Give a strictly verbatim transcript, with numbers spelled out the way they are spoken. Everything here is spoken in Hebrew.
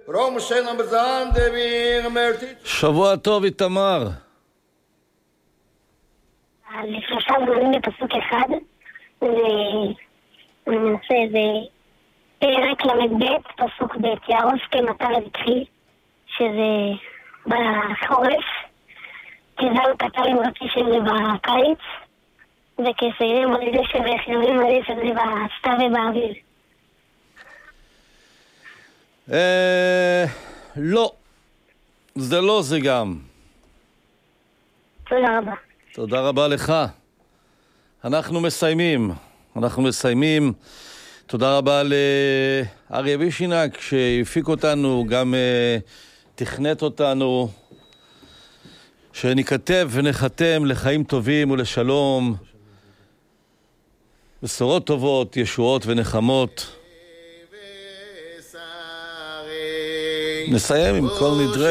שבוע טוב, איתמר. לפרשה זמנים בפסוק אחד, ואני מנסה איזה פרק למד ב', פסוק ב', יערוס כמטר הבטחי, שזה בחורף, כזל קטרים רצישים זה בקיץ, וכסיירים על ידי שבחייבים על ידי שזה בסתיו ובאוויר. אה... לא. זה לא, זה גם. תודה רבה. תודה רבה לך. אנחנו מסיימים. אנחנו מסיימים. תודה רבה לאריה וישינק שהפיק אותנו, גם uh, תכנת אותנו, שנכתב ונחתם לחיים טובים ולשלום, בשורות טובות, ישועות ונחמות. נסיים עם כל נדרי.